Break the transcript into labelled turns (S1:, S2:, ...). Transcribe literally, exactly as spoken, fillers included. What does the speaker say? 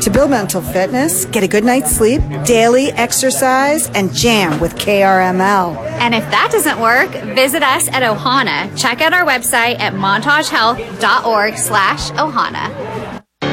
S1: To build mental fitness, get a good night's sleep, daily exercise, and jam with K R M L.
S2: And if that doesn't work, visit us at Ohana. Check out our website at montagehealth dot org slash Ohana.